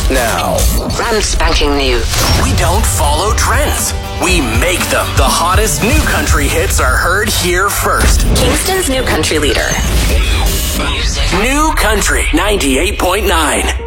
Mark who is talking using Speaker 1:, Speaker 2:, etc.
Speaker 1: now.
Speaker 2: Brand spanking new.
Speaker 1: We don't follow trends. We make them. The hottest new country hits are heard here first.
Speaker 2: Kingston's new country leader.
Speaker 1: New Country 98.9.